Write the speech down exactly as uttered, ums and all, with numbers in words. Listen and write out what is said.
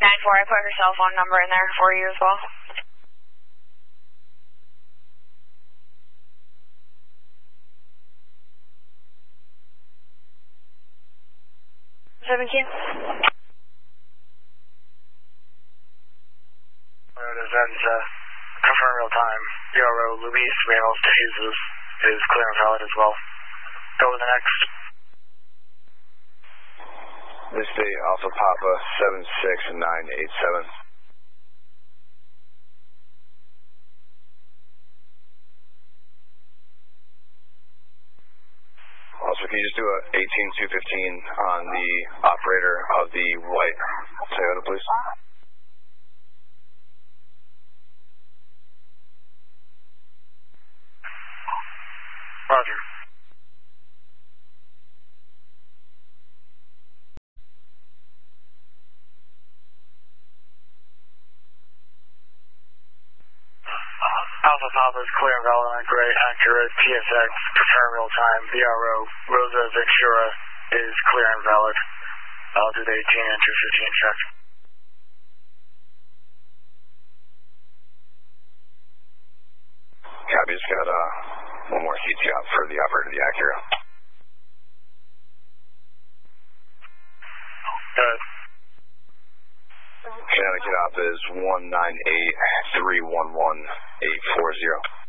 nine four, I put her cell phone number in there for you as well. seventeen. Events, uh, confirm real time. B R O Luis Reynolds de Jesus is clear and valid as well. Go to the next. This day Alpha Papa seven six nine eight seven. Also, can you just do a eighteen two fifteen on the operator of the white Toyota, please? Roger. Alpha Papa is clear and valid on gray, accurate, T S X, confirm real time, B R O, Rosa Victura is clear and valid. I'll do the eighteen and two fifteen check. Copy, just got uh, one more C T out for the operator of the Acura. Good. Connecticut op is one nine eight three one one eight four zero.